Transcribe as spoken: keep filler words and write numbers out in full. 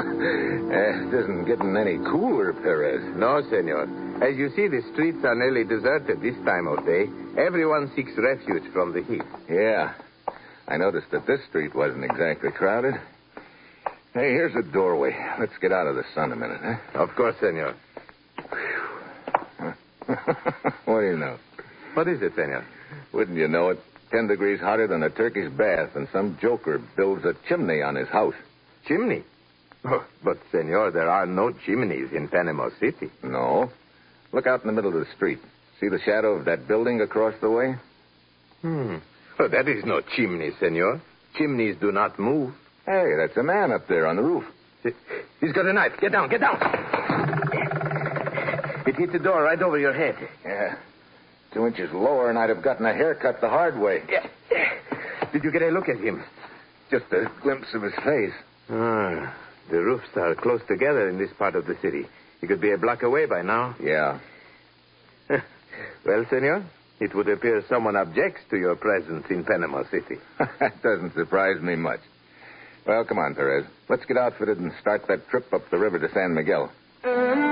It isn't getting any cooler, Perez. No, senor. As you see, the streets are nearly deserted this time of day. Everyone seeks refuge from the heat. Yeah. I noticed that this street wasn't exactly crowded. Hey, here's a doorway. Let's get out of the sun a minute, huh? Of course, senor. What do you know? What is it, senor? Wouldn't you know it? Ten degrees hotter than a Turkish bath, and some joker builds a chimney on his house. Chimney? Oh, but, senor, there are no chimneys in Panama City. No. Look out in the middle of the street. See the shadow of that building across the way? Hmm. Oh, that is no chimney, senor. Chimneys do not move. Hey, that's a man up there on the roof. He's got a knife. Get down, get down. It hit the door right over your head. Yeah. Two inches lower, and I'd have gotten a haircut the hard way. Yeah. Did you get a look at him? Just a glimpse of his face. Ah, the roofs are close together in this part of the city. He could be a block away by now. Yeah. Well, senor, it would appear someone objects to your presence in Panama City. That doesn't surprise me much. Well, come on, Perez. Let's get outfitted and start that trip up the river to San Miguel.